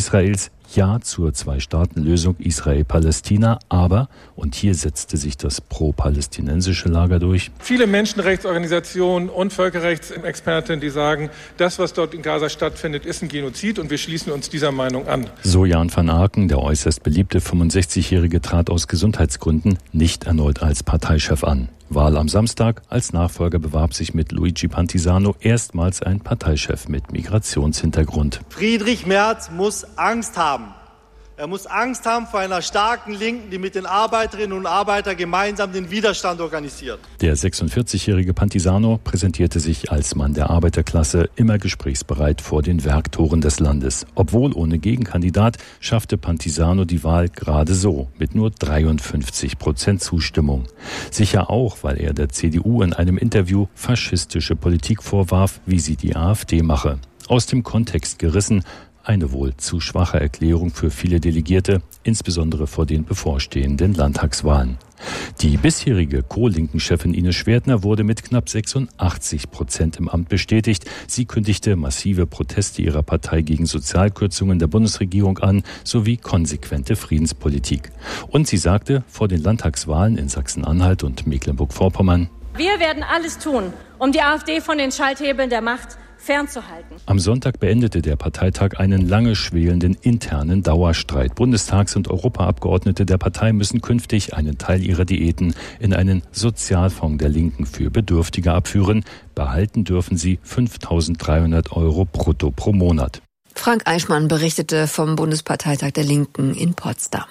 Israels, Ja zur Zwei-Staaten-Lösung Israel-Palästina, aber, und hier setzte sich das pro-palästinensische Lager durch, viele Menschenrechtsorganisationen und Völkerrechtsexperten, die sagen, das, was dort in Gaza stattfindet, ist ein Genozid und wir schließen uns dieser Meinung an. So Jan van Aken, der äußerst beliebte 65-Jährige, trat aus Gesundheitsgründen nicht erneut als Parteichef an. Wahl am Samstag. Als Nachfolger bewarb sich mit Luigi Pantisano erstmals ein Parteichef mit Migrationshintergrund. Friedrich Merz muss Angst haben. Er muss Angst haben vor einer starken Linken, die mit den Arbeiterinnen und Arbeitern gemeinsam den Widerstand organisiert. Der 46-jährige Pantisano präsentierte sich als Mann der Arbeiterklasse, immer gesprächsbereit vor den Werktoren des Landes. Obwohl ohne Gegenkandidat schaffte Pantisano die Wahl gerade so, mit nur 53% Zustimmung. Sicher auch, weil er der CDU in einem Interview faschistische Politik vorwarf, wie sie die AfD mache. Aus dem Kontext gerissen, eine wohl zu schwache Erklärung für viele Delegierte, insbesondere vor den bevorstehenden Landtagswahlen. Die bisherige Co-Linken-Chefin Ines Schwertner wurde mit knapp 86% im Amt bestätigt. Sie kündigte massive Proteste ihrer Partei gegen Sozialkürzungen der Bundesregierung an, sowie konsequente Friedenspolitik. Und sie sagte vor den Landtagswahlen in Sachsen-Anhalt und Mecklenburg-Vorpommern: Wir werden alles tun, um die AfD von den Schalthebeln der Macht fernzuhalten. Am Sonntag beendete der Parteitag einen lange schwelenden internen Dauerstreit. Bundestags- und Europaabgeordnete der Partei müssen künftig einen Teil ihrer Diäten in einen Sozialfonds der Linken für Bedürftige abführen. Behalten dürfen sie 5.300 € brutto pro Monat. Frank Eichmann berichtete vom Bundesparteitag der Linken in Potsdam.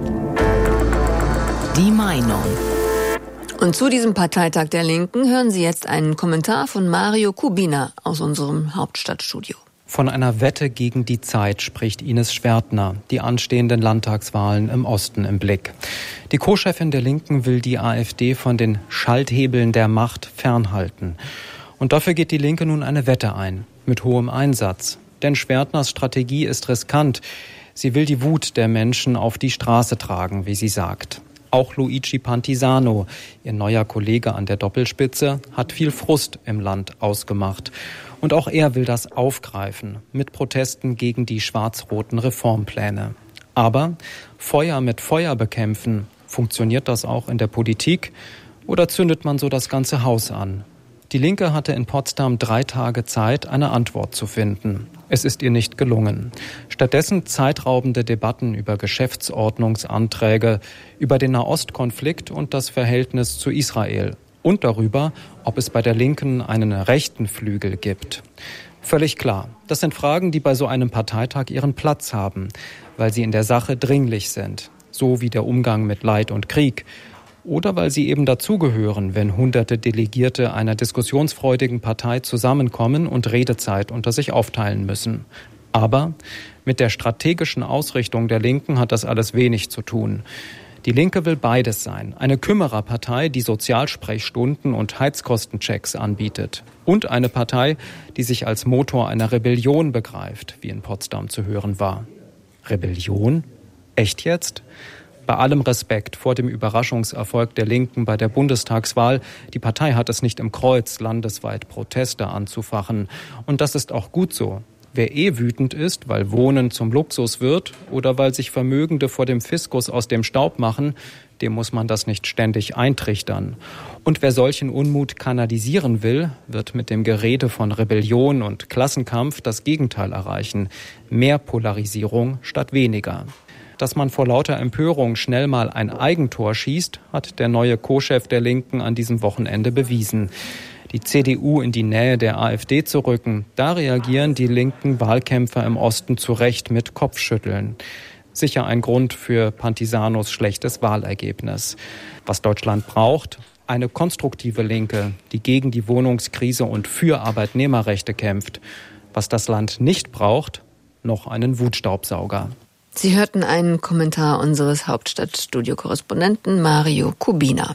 Die Meinung. Und zu diesem Parteitag der Linken hören Sie jetzt einen Kommentar von Mario Kubina aus unserem Hauptstadtstudio. Von einer Wette gegen die Zeit spricht Ines Schwertner, die anstehenden Landtagswahlen im Osten im Blick. Die Co-Chefin der Linken will die AfD von den Schalthebeln der Macht fernhalten. Und dafür geht die Linke nun eine Wette ein, mit hohem Einsatz. Denn Schwertners Strategie ist riskant. Sie will die Wut der Menschen auf die Straße tragen, wie sie sagt. Auch Luigi Pantisano, ihr neuer Kollege an der Doppelspitze, hat viel Frust im Land ausgemacht. Und auch er will das aufgreifen mit Protesten gegen die schwarz-roten Reformpläne. Aber Feuer mit Feuer bekämpfen, funktioniert das auch in der Politik oder zündet man so das ganze Haus an? Die Linke hatte in Potsdam 3 Tage Zeit, eine Antwort zu finden. Es ist ihr nicht gelungen. Stattdessen zeitraubende Debatten über Geschäftsordnungsanträge, über den Nahostkonflikt und das Verhältnis zu Israel und darüber, ob es bei der Linken einen rechten Flügel gibt. Völlig klar, das sind Fragen, die bei so einem Parteitag ihren Platz haben, weil sie in der Sache dringlich sind, so wie der Umgang mit Leid und Krieg. Oder weil sie eben dazugehören, wenn hunderte Delegierte einer diskussionsfreudigen Partei zusammenkommen und Redezeit unter sich aufteilen müssen. Aber mit der strategischen Ausrichtung der Linken hat das alles wenig zu tun. Die Linke will beides sein. Eine Kümmererpartei, die Sozialsprechstunden und Heizkostenchecks anbietet. Und eine Partei, die sich als Motor einer Rebellion begreift, wie in Potsdam zu hören war. Rebellion? Echt jetzt? Bei allem Respekt vor dem Überraschungserfolg der Linken bei der Bundestagswahl, die Partei hat es nicht im Kreuz, landesweit Proteste anzufachen. Und das ist auch gut so. Wer wütend ist, weil Wohnen zum Luxus wird oder weil sich Vermögende vor dem Fiskus aus dem Staub machen, dem muss man das nicht ständig eintrichtern. Und wer solchen Unmut kanalisieren will, wird mit dem Gerede von Rebellion und Klassenkampf das Gegenteil erreichen. Mehr Polarisierung statt weniger. Dass man vor lauter Empörung schnell mal ein Eigentor schießt, hat der neue Co-Chef der Linken an diesem Wochenende bewiesen. Die CDU in die Nähe der AfD zu rücken, da reagieren die linken Wahlkämpfer im Osten zu Recht mit Kopfschütteln. Sicher ein Grund für Pantisanos schlechtes Wahlergebnis. Was Deutschland braucht, eine konstruktive Linke, die gegen die Wohnungskrise und für Arbeitnehmerrechte kämpft. Was das Land nicht braucht, noch einen Wutstaubsauger. Sie hörten einen Kommentar unseres Hauptstadtstudio-Korrespondenten Mario Kubina.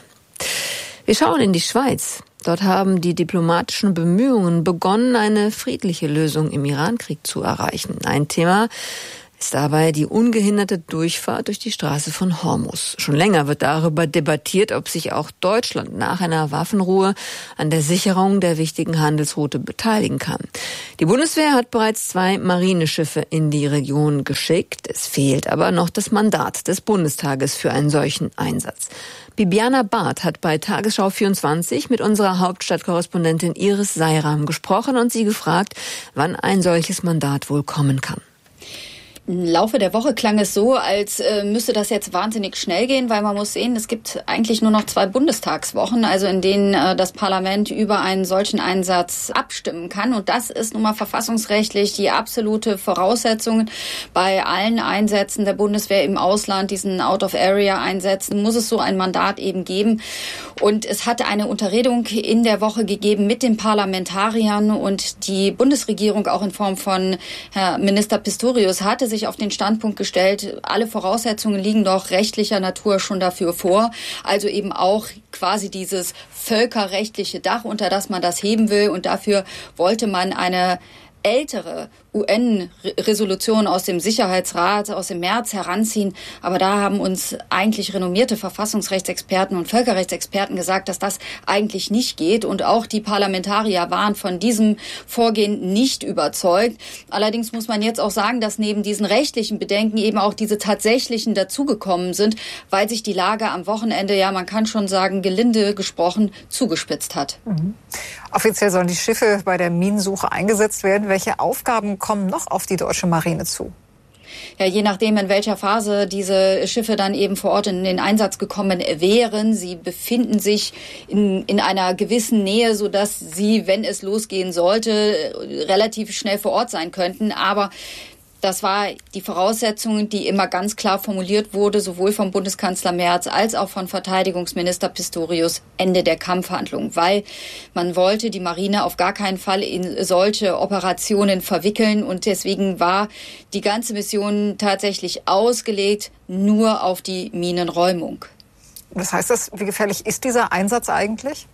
Wir schauen in die Schweiz. Dort haben die diplomatischen Bemühungen begonnen, eine friedliche Lösung im Iran-Krieg zu erreichen. Ein Thema, ist dabei die ungehinderte Durchfahrt durch die Straße von Hormuz. Schon länger wird darüber debattiert, ob sich auch Deutschland nach einer Waffenruhe an der Sicherung der wichtigen Handelsroute beteiligen kann. Die Bundeswehr hat bereits 2 Marineschiffe in die Region geschickt. Es fehlt aber noch das Mandat des Bundestages für einen solchen Einsatz. Bibiana Barth hat bei Tagesschau 24 mit unserer Hauptstadtkorrespondentin Iris Seiram gesprochen und sie gefragt, wann ein solches Mandat wohl kommen kann. Im Laufe der Woche klang es so, als müsste das jetzt wahnsinnig schnell gehen, weil man muss sehen, es gibt eigentlich nur noch 2 Bundestagswochen, also in denen das Parlament über einen solchen Einsatz abstimmen kann. Und das ist nun mal verfassungsrechtlich die absolute Voraussetzung. Bei allen Einsätzen der Bundeswehr im Ausland, diesen Out-of-Area-Einsätzen, muss es so ein Mandat eben geben. Und es hat eine Unterredung in der Woche gegeben mit den Parlamentariern und die Bundesregierung auch in Form von Herr Minister Pistorius hatte sich auf den Standpunkt gestellt, alle Voraussetzungen liegen doch rechtlicher Natur schon dafür vor. Also eben auch quasi dieses völkerrechtliche Dach, unter das man das heben will. Und dafür wollte man eine ältere UN-Resolution aus dem Sicherheitsrat aus dem März heranziehen. Aber da haben uns eigentlich renommierte Verfassungsrechtsexperten und Völkerrechtsexperten gesagt, dass das eigentlich nicht geht. Und auch die Parlamentarier waren von diesem Vorgehen nicht überzeugt. Allerdings muss man jetzt auch sagen, dass neben diesen rechtlichen Bedenken eben auch diese tatsächlichen dazugekommen sind, weil sich die Lage am Wochenende, ja man kann schon sagen, gelinde gesprochen, zugespitzt hat. Mhm. Offiziell sollen die Schiffe bei der Minensuche eingesetzt werden. Welche Aufgaben kommen noch auf die deutsche Marine zu? Ja, je nachdem, in welcher Phase diese Schiffe dann eben vor Ort in den Einsatz gekommen wären. Sie befinden sich in einer gewissen Nähe, sodass sie, wenn es losgehen sollte, relativ schnell vor Ort sein könnten. Aber das war die Voraussetzung, die immer ganz klar formuliert wurde, sowohl vom Bundeskanzler Merz als auch von Verteidigungsminister Pistorius, Ende der Kampfhandlung. Weil man wollte die Marine auf gar keinen Fall in solche Operationen verwickeln. Und deswegen war die ganze Mission tatsächlich ausgelegt nur auf die Minenräumung. Was heißt das? Wie gefährlich ist dieser Einsatz eigentlich?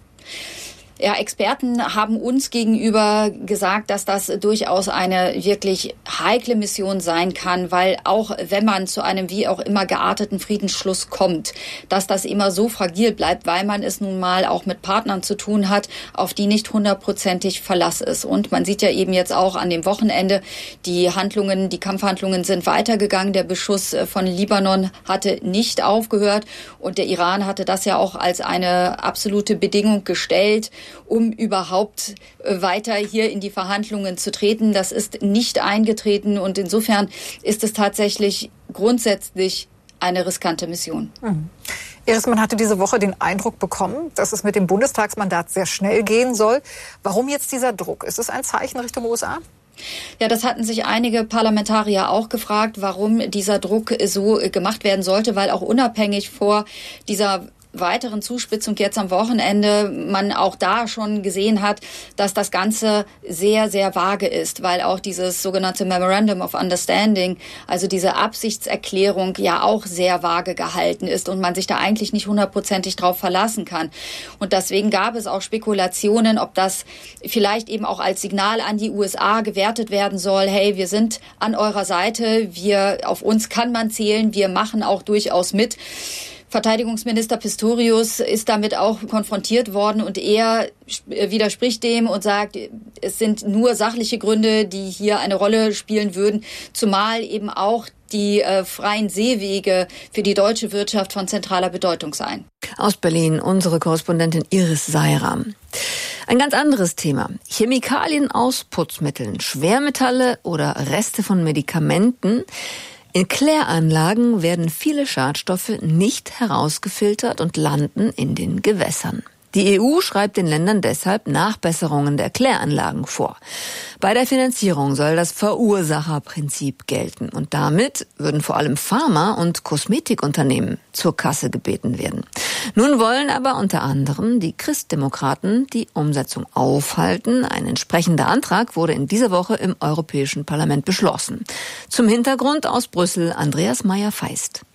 Ja, Experten haben uns gegenüber gesagt, dass das durchaus eine wirklich heikle Mission sein kann, weil auch wenn man zu einem wie auch immer gearteten Friedensschluss kommt, dass das immer so fragil bleibt, weil man es nun mal auch mit Partnern zu tun hat, auf die nicht 100%ig Verlass ist. Und man sieht ja eben jetzt auch an dem Wochenende, die Kampfhandlungen sind weitergegangen. Der Beschuss von Libanon hatte nicht aufgehört und der Iran hatte das ja auch als eine absolute Bedingung gestellt, um überhaupt weiter hier in die Verhandlungen zu treten. Das ist nicht eingetreten und insofern ist es tatsächlich grundsätzlich eine riskante Mission. Iris, man hatte diese Woche den Eindruck bekommen, dass es mit dem Bundestagsmandat sehr schnell gehen soll. Warum jetzt dieser Druck? Ist es ein Zeichen Richtung USA? Ja, das hatten sich einige Parlamentarier auch gefragt, warum dieser Druck so gemacht werden sollte, weil auch unabhängig vor dieser weiteren Zuspitzung jetzt am Wochenende man auch da schon gesehen hat, dass das Ganze sehr, sehr vage ist, weil auch dieses sogenannte Memorandum of Understanding, also diese Absichtserklärung ja auch sehr vage gehalten ist und man sich da eigentlich nicht 100%ig drauf verlassen kann. Und deswegen gab es auch Spekulationen, ob das vielleicht eben auch als Signal an die USA gewertet werden soll, hey, wir sind an eurer Seite, auf uns kann man zählen, wir machen auch durchaus mit. Verteidigungsminister Pistorius ist damit auch konfrontiert worden und er widerspricht dem und sagt, es sind nur sachliche Gründe, die hier eine Rolle spielen würden, zumal eben auch die freien Seewege für die deutsche Wirtschaft von zentraler Bedeutung seien. Aus Berlin unsere Korrespondentin Iris Seiram. Ein ganz anderes Thema. Chemikalien aus Putzmitteln, Schwermetalle oder Reste von Medikamenten. In Kläranlagen werden viele Schadstoffe nicht herausgefiltert und landen in den Gewässern. Die EU schreibt den Ländern deshalb Nachbesserungen der Kläranlagen vor. Bei der Finanzierung soll das Verursacherprinzip gelten und damit würden vor allem Pharma- und Kosmetikunternehmen zur Kasse gebeten werden. Nun wollen aber unter anderem die Christdemokraten die Umsetzung aufhalten. Ein entsprechender Antrag wurde in dieser Woche im Europäischen Parlament beschlossen. Zum Hintergrund aus Brüssel Andreas Meyer-Feist.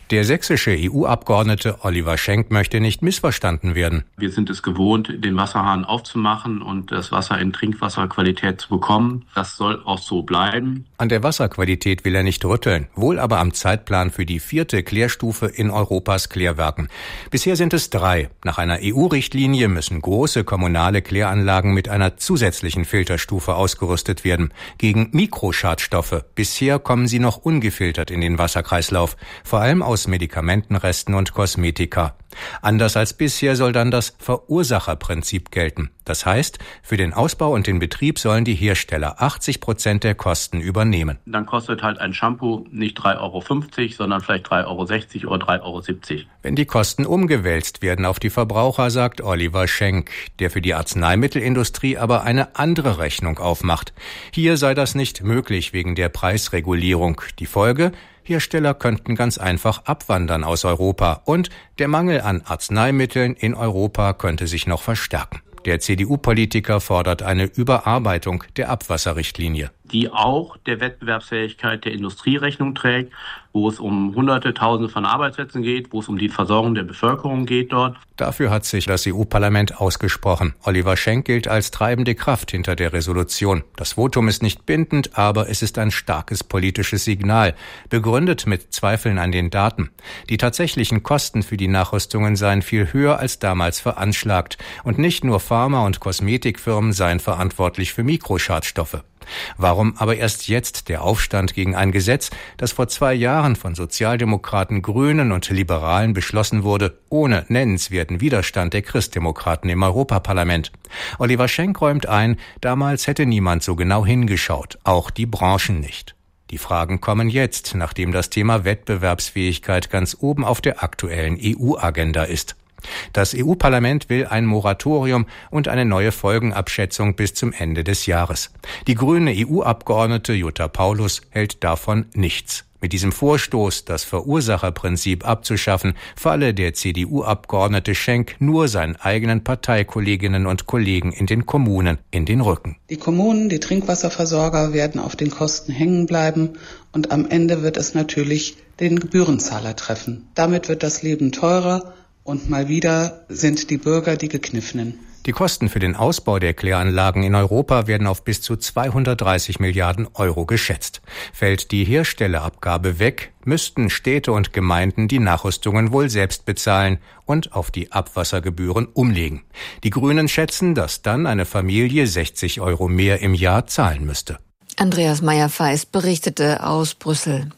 Der sächsische EU-Abgeordnete Oliver Schenk möchte nicht missverstanden werden. Wir sind es gewohnt, den Wasserhahn aufzumachen und das Wasser in Trinkwasserqualität zu bekommen. Das soll auch so bleiben. An der Wasserqualität will er nicht rütteln, wohl aber am Zeitplan für die 4. Klärstufe in Europas Klärwerken. Bisher sind es 3. Nach einer EU-Richtlinie müssen große kommunale Kläranlagen mit einer zusätzlichen Filterstufe ausgerüstet werden. Gegen Mikroschadstoffe. Bisher kommen sie noch ungefiltert in den Wasserkreislauf, vor allem aus Medikamentenresten und Kosmetika. Anders als bisher soll dann das Verursacherprinzip gelten. Das heißt, für den Ausbau und den Betrieb sollen die Hersteller 80% der Kosten übernehmen. Dann kostet halt ein Shampoo nicht 3,50 €, sondern vielleicht 3,60 € oder 3,70 €. Wenn die Kosten umgewälzt werden auf die Verbraucher, sagt Oliver Schenk, der für die Arzneimittelindustrie aber eine andere Rechnung aufmacht. Hier sei das nicht möglich wegen der Preisregulierung. Die Folge? Hersteller könnten ganz einfach abwandern aus Europa und der Mangel an Arzneimitteln in Europa könnte sich noch verstärken. Der CDU-Politiker fordert eine Überarbeitung der Abwasserrichtlinie, die auch der Wettbewerbsfähigkeit der Industrie Rechnung trägt, wo es um Hunderte, Tausende von Arbeitsplätzen geht, wo es um die Versorgung der Bevölkerung geht dort. Dafür hat sich das EU-Parlament ausgesprochen. Oliver Schenk gilt als treibende Kraft hinter der Resolution. Das Votum ist nicht bindend, aber es ist ein starkes politisches Signal, begründet mit Zweifeln an den Daten. Die tatsächlichen Kosten für die Nachrüstungen seien viel höher als damals veranschlagt. Und nicht nur Pharma- und Kosmetikfirmen seien verantwortlich für Mikroschadstoffe. Warum aber erst jetzt der Aufstand gegen ein Gesetz, das vor 2 Jahren von Sozialdemokraten, Grünen und Liberalen beschlossen wurde, ohne nennenswerten Widerstand der Christdemokraten im Europaparlament? Oliver Schenk räumt ein, damals hätte niemand so genau hingeschaut, auch die Branchen nicht. Die Fragen kommen jetzt, nachdem das Thema Wettbewerbsfähigkeit ganz oben auf der aktuellen EU-Agenda ist. Das EU-Parlament will ein Moratorium und eine neue Folgenabschätzung bis zum Ende des Jahres. Die grüne EU-Abgeordnete Jutta Paulus hält davon nichts. Mit diesem Vorstoß, das Verursacherprinzip abzuschaffen, falle der CDU-Abgeordnete Schenk nur seinen eigenen Parteikolleginnen und Kollegen in den Kommunen in den Rücken. Die Kommunen, die Trinkwasserversorger werden auf den Kosten hängen bleiben und am Ende wird es natürlich den Gebührenzahler treffen. Damit wird das Leben teurer. Und mal wieder sind die Bürger die Gekniffenen. Die Kosten für den Ausbau der Kläranlagen in Europa werden auf bis zu 230 Milliarden € geschätzt. Fällt die Herstellerabgabe weg, müssten Städte und Gemeinden die Nachrüstungen wohl selbst bezahlen und auf die Abwassergebühren umlegen. Die Grünen schätzen, dass dann eine Familie 60 € mehr im Jahr zahlen müsste. Andreas Meyer-Feist berichtete aus Brüssel.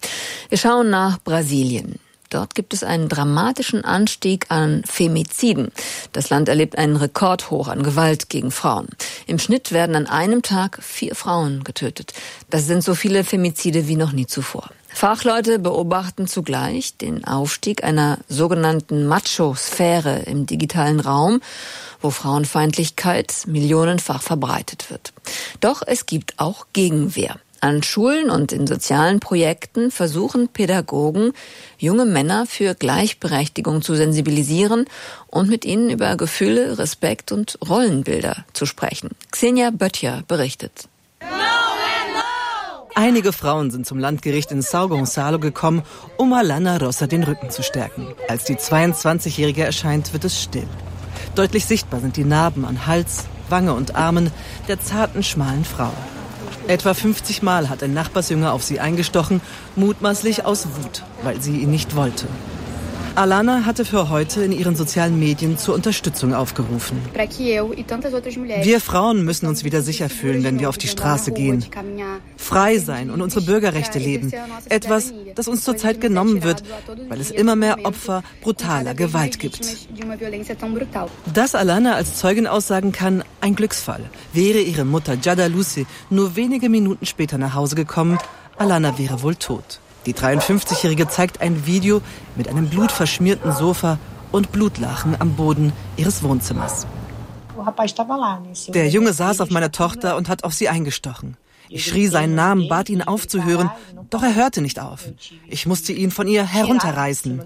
Wir schauen nach Brasilien. Dort gibt es einen dramatischen Anstieg an Femiziden. Das Land erlebt einen Rekordhoch an Gewalt gegen Frauen. Im Schnitt werden an einem Tag 4 Frauen getötet. Das sind so viele Femizide wie noch nie zuvor. Fachleute beobachten zugleich den Aufstieg einer sogenannten Macho-Sphäre im digitalen Raum, wo Frauenfeindlichkeit millionenfach verbreitet wird. Doch es gibt auch Gegenwehr. An Schulen und in sozialen Projekten versuchen Pädagogen, junge Männer für Gleichberechtigung zu sensibilisieren und mit ihnen über Gefühle, Respekt und Rollenbilder zu sprechen. Xenia Böttcher berichtet. Einige Frauen sind zum Landgericht in São Gonçalo gekommen, um Alana Rosa den Rücken zu stärken. Als die 22-Jährige erscheint, wird es still. Deutlich sichtbar sind die Narben an Hals, Wange und Armen der zarten, schmalen Frau. Etwa 50 Mal hat ein Nachbarsjunge auf sie eingestochen, mutmaßlich aus Wut, weil sie ihn nicht wollte. Alana hatte für heute in ihren sozialen Medien zur Unterstützung aufgerufen. Wir Frauen müssen uns wieder sicher fühlen, wenn wir auf die Straße gehen. Frei sein und unsere Bürgerrechte leben. Etwas, das uns zurzeit genommen wird, weil es immer mehr Opfer brutaler Gewalt gibt. Dass Alana als Zeugin aussagen kann, ein Glücksfall. Wäre ihre Mutter Jada Lucy nur wenige Minuten später nach Hause gekommen, Alana wäre wohl tot. Die 53-Jährige zeigt ein Video mit einem blutverschmierten Sofa und Blutlachen am Boden ihres Wohnzimmers. Der Junge saß auf meiner Tochter und hat auf sie eingestochen. Ich schrie seinen Namen, bat ihn aufzuhören, doch er hörte nicht auf. Ich musste ihn von ihr herunterreißen.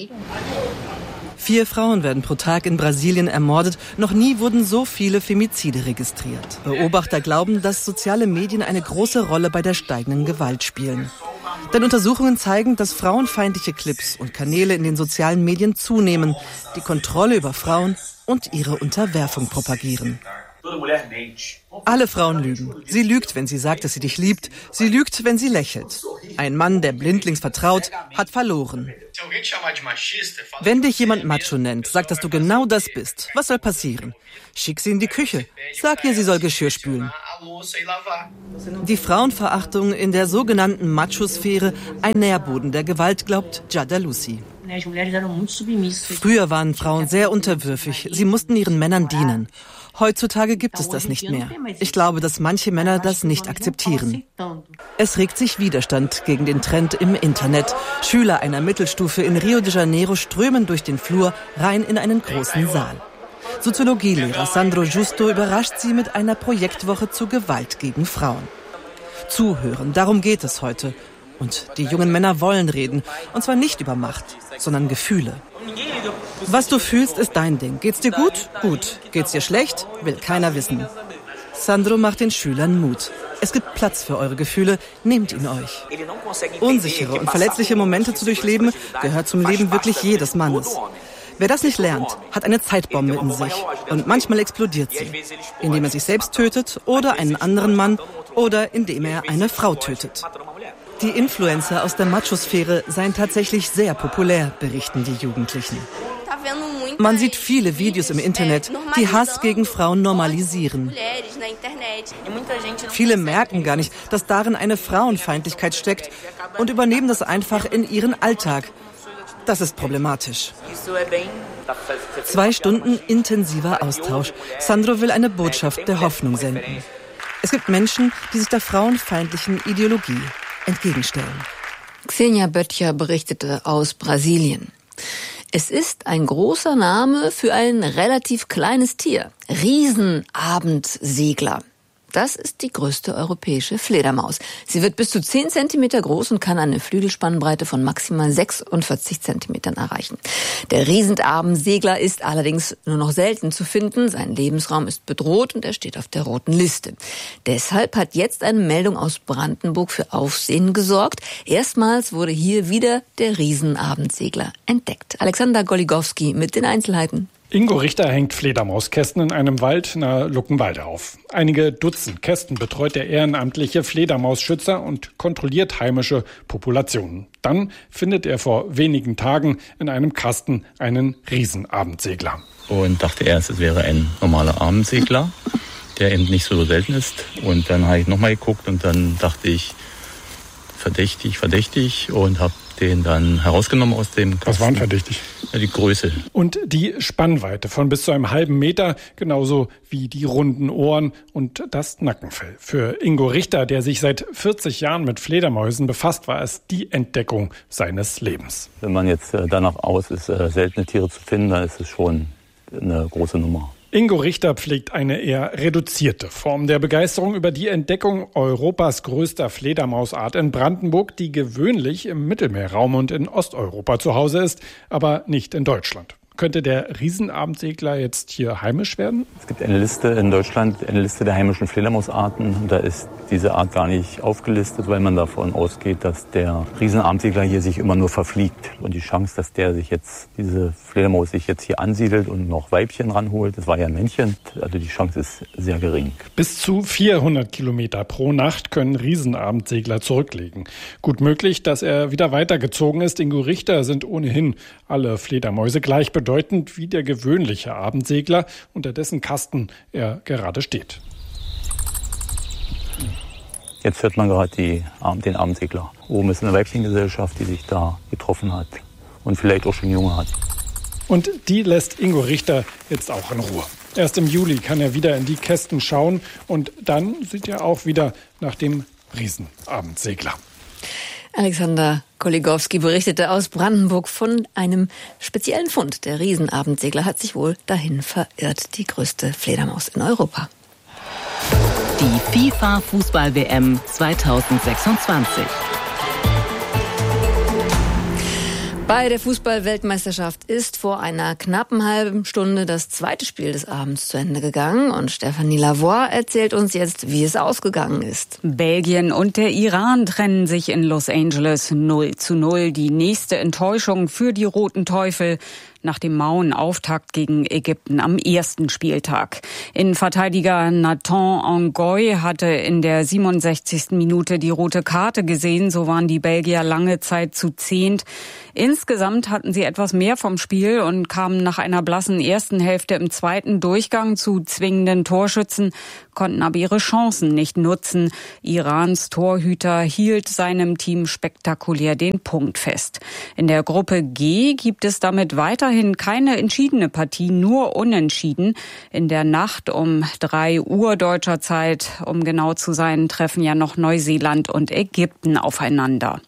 4 Frauen werden pro Tag in Brasilien ermordet. Noch nie wurden so viele Femizide registriert. Beobachter glauben, dass soziale Medien eine große Rolle bei der steigenden Gewalt spielen. Denn Untersuchungen zeigen, dass frauenfeindliche Clips und Kanäle in den sozialen Medien zunehmen, die Kontrolle über Frauen und ihre Unterwerfung propagieren. Alle Frauen lügen. Sie lügt, wenn sie sagt, dass sie dich liebt. Sie lügt, wenn sie lächelt. Ein Mann, der blindlings vertraut, hat verloren. Wenn dich jemand Macho nennt, sag, dass du genau das bist. Was soll passieren? Schick sie in die Küche. Sag ihr, sie soll Geschirr spülen. Die Frauenverachtung in der sogenannten Machosphäre, ein Nährboden der Gewalt, glaubt Giada Lucy. Früher waren Frauen sehr unterwürfig. Sie mussten ihren Männern dienen. Heutzutage gibt es das nicht mehr. Ich glaube, dass manche Männer das nicht akzeptieren. Es regt sich Widerstand gegen den Trend im Internet. Schüler einer Mittelstufe in Rio de Janeiro strömen durch den Flur rein in einen großen Saal. Soziologielehrer Sandro Justo überrascht sie mit einer Projektwoche zu Gewalt gegen Frauen. Zuhören, darum geht es heute. Und die jungen Männer wollen reden. Und zwar nicht über Macht, sondern Gefühle. Was du fühlst, ist dein Ding. Geht's dir gut? Gut. Geht's dir schlecht? Will keiner wissen. Sandro macht den Schülern Mut. Es gibt Platz für eure Gefühle, nehmt ihn euch. Unsichere und verletzliche Momente zu durchleben, gehört zum Leben wirklich jedes Mannes. Wer das nicht lernt, hat eine Zeitbombe in sich. Und manchmal explodiert sie, indem er sich selbst tötet oder einen anderen Mann oder indem er eine Frau tötet. Die Influencer aus der Machosphäre seien tatsächlich sehr populär, berichten die Jugendlichen. Man sieht viele Videos im Internet, die Hass gegen Frauen normalisieren. Viele merken gar nicht, dass darin eine Frauenfeindlichkeit steckt und übernehmen das einfach in ihren Alltag. Das ist problematisch. 2 Stunden intensiver Austausch. Sandro will eine Botschaft der Hoffnung senden. Es gibt Menschen, die sich der frauenfeindlichen Ideologie entgegenstellen. Xenia Böttcher berichtete aus Brasilien. Es ist ein großer Name für ein relativ kleines Tier. Riesenabendsegler. Das ist die größte europäische Fledermaus. Sie wird bis zu 10 Zentimeter groß und kann eine Flügelspannbreite von maximal 46 Zentimetern erreichen. Der Riesenabendsegler ist allerdings nur noch selten zu finden. Sein Lebensraum ist bedroht und er steht auf der roten Liste. Deshalb hat jetzt eine Meldung aus Brandenburg für Aufsehen gesorgt. Erstmals wurde hier wieder der Riesenabendsegler entdeckt. Alexander Goligowski mit den Einzelheiten. Ingo Richter hängt Fledermauskästen in einem Wald nahe Luckenwalde auf. Einige Dutzend Kästen betreut der ehrenamtliche Fledermausschützer und kontrolliert heimische Populationen. Dann findet er vor wenigen Tagen in einem Kasten einen Riesenabendsegler. Und dachte erst, es wäre ein normaler Abendsegler, der eben nicht so selten ist. Und dann habe ich nochmal geguckt und dann dachte ich, verdächtig und habe den dann herausgenommen aus dem Kasten. Was war verdächtig? Ja, die Größe. Und die Spannweite von bis zu einem halben Meter, genauso wie die runden Ohren und das Nackenfell. Für Ingo Richter, der sich seit 40 Jahren mit Fledermäusen befasst, war es die Entdeckung seines Lebens. Wenn man jetzt danach aus ist, seltene Tiere zu finden, dann ist es schon eine große Nummer. Ingo Richter pflegt eine eher reduzierte Form der Begeisterung über die Entdeckung Europas größter Fledermausart in Brandenburg, die gewöhnlich im Mittelmeerraum und in Osteuropa zu Hause ist, aber nicht in Deutschland. Könnte der Riesenabendsegler jetzt hier heimisch werden? Es gibt eine Liste in Deutschland, eine Liste der heimischen Fledermausarten. Da ist diese Art gar nicht aufgelistet, weil man davon ausgeht, dass der Riesenabendsegler hier sich immer nur verfliegt. Und die Chance, dass diese Fledermaus sich jetzt hier ansiedelt und noch Weibchen ranholt, das war ja ein Männchen, also die Chance ist sehr gering. Bis zu 400 Kilometer pro Nacht können Riesenabendsegler zurücklegen. Gut möglich, dass er wieder weitergezogen ist. Ingo Richter sind ohnehin alle Fledermäuse gleich bedeutend wie der gewöhnliche Abendsegler, unter dessen Kasten er gerade steht. Jetzt hört man gerade den Abendsegler. Oben ist eine Weibchengesellschaft, die sich da getroffen hat und vielleicht auch schon Junge hat. Und die lässt Ingo Richter jetzt auch in Ruhe. Erst im Juli kann er wieder in die Kästen schauen und dann sieht er auch wieder nach dem Riesenabendsegler. Alexander Goligowski berichtete aus Brandenburg von einem speziellen Fund. Der Riesenabendsegler hat sich wohl dahin verirrt, die größte Fledermaus in Europa. Die FIFA-Fußball-WM 2026. Bei der Fußball-Weltmeisterschaft ist vor einer knappen halben Stunde das zweite Spiel des Abends zu Ende gegangen und Stéphanie Lavoie erzählt uns jetzt, wie es ausgegangen ist. Belgien und der Iran trennen sich in Los Angeles 0:0. Die nächste Enttäuschung für die Roten Teufel nach dem mauen Auftakt gegen Ägypten am ersten Spieltag. Innenverteidiger Nathan Ngoy hatte in der 67. Minute die rote Karte gesehen. So waren die Belgier lange Zeit zu 10. Insgesamt hatten sie etwas mehr vom Spiel und kamen nach einer blassen ersten Hälfte im zweiten Durchgang zu zwingenden Torschützen, konnten aber ihre Chancen nicht nutzen. Irans Torhüter hielt seinem Team spektakulär den Punkt fest. In der Gruppe G gibt es damit weiterhin keine entschiedene Partie, nur Unentschieden. In der Nacht um 3 Uhr deutscher Zeit, um genau zu sein, treffen ja noch Neuseeland und Ägypten aufeinander.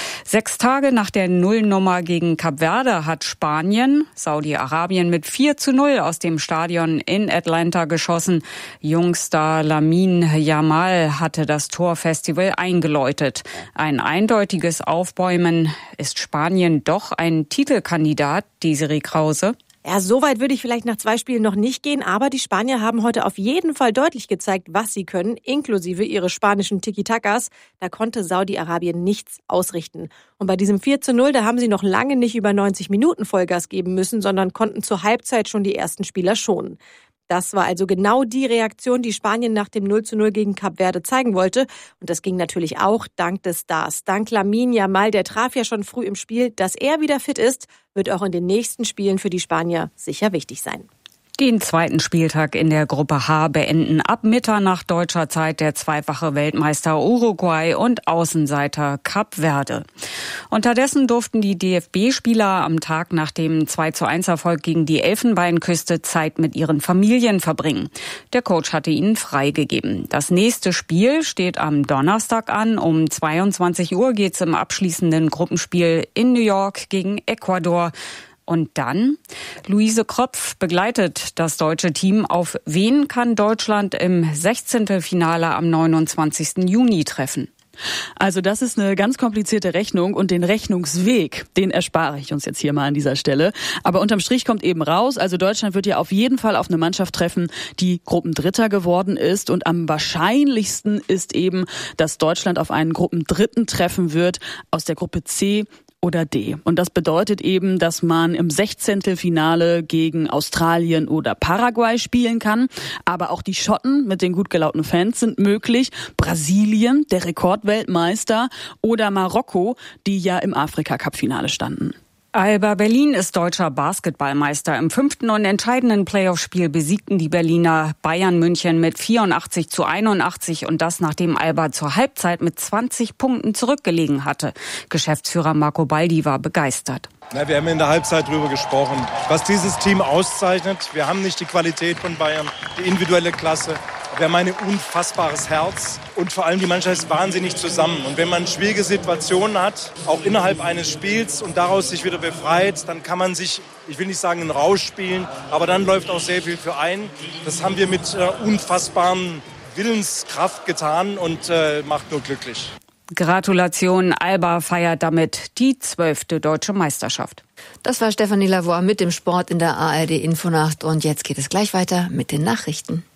6 Tage nach der Nullnummer gegen Kap Verde hat Spanien Saudi-Arabien mit 4:0 aus dem Stadion in Atlanta geschossen. Jungstar Lamine Yamal hatte das Torfestival eingeläutet. Ein eindeutiges Aufbäumen. Ist Spanien doch ein Titelkandidat, Desiree Krause? Ja, so weit würde ich vielleicht nach 2 Spielen noch nicht gehen, aber die Spanier haben heute auf jeden Fall deutlich gezeigt, was sie können, inklusive ihre spanischen Tiki-Takas. Da konnte Saudi-Arabien nichts ausrichten. Und bei diesem 4:0, da haben sie noch lange nicht über 90 Minuten Vollgas geben müssen, sondern konnten zur Halbzeit schon die ersten Spieler schonen. Das war also genau die Reaktion, die Spanien nach dem 0:0 gegen Kap Verde zeigen wollte. Und das ging natürlich auch dank des Stars. Dank Lamine Yamal, der traf ja schon früh im Spiel. Dass er wieder fit ist, wird auch in den nächsten Spielen für die Spanier sicher wichtig sein. Den zweiten Spieltag in der Gruppe H beenden ab Mitternacht deutscher Zeit der zweifache Weltmeister Uruguay und Außenseiter Kap Verde. Unterdessen durften die DFB-Spieler am Tag nach dem 2:1-Erfolg gegen die Elfenbeinküste Zeit mit ihren Familien verbringen. Der Coach hatte ihnen freigegeben. Das nächste Spiel steht am Donnerstag an. Um 22 Uhr geht's im abschließenden Gruppenspiel in New York gegen Ecuador. Und dann, Luise Kropf begleitet das deutsche Team. Auf wen kann Deutschland im 16. am 29. Juni treffen? Also das ist eine ganz komplizierte Rechnung und den Rechnungsweg, den erspare ich uns jetzt hier mal an dieser Stelle. Aber unterm Strich kommt eben raus, also Deutschland wird ja auf jeden Fall auf eine Mannschaft treffen, die Gruppendritter geworden ist. Und am wahrscheinlichsten ist eben, dass Deutschland auf einen Gruppendritten treffen wird aus der Gruppe C oder D. Und das bedeutet eben, dass man im 16. gegen Australien oder Paraguay spielen kann. Aber auch die Schotten mit den gut gelaunten Fans sind möglich. Brasilien, der Rekordweltmeister, oder Marokko, die ja im Afrika-Cup-Finale standen. Alba Berlin ist deutscher Basketballmeister. Im 5. und entscheidenden Playoff-Spiel besiegten die Berliner Bayern München mit 84:81 und das, nachdem Alba zur Halbzeit mit 20 Punkten zurückgelegen hatte. Geschäftsführer Marco Baldi war begeistert. Wir haben in der Halbzeit drüber gesprochen, was dieses Team auszeichnet. Wir haben nicht die Qualität von Bayern, die individuelle Klasse. Wir haben ein unfassbares Herz und vor allem die Mannschaft ist wahnsinnig zusammen. Und wenn man schwierige Situationen hat, auch innerhalb eines Spiels und daraus sich wieder befreit, dann kann man sich, ich will nicht sagen einen Rausch spielen, aber dann läuft auch sehr viel für ein. Das haben wir mit unfassbaren Willenskraft getan und macht nur glücklich. Gratulation, Alba feiert damit die 12. deutsche Meisterschaft. Das war Stéphanie Lavoie mit dem Sport in der ARD Infonacht und jetzt geht es gleich weiter mit den Nachrichten.